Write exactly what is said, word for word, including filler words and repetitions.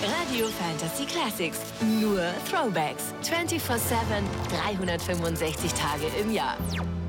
Radio Fantasy Classics. Nur Throwbacks. vierundzwanzig sieben, dreihundertfünfundsechzig Tage im Jahr.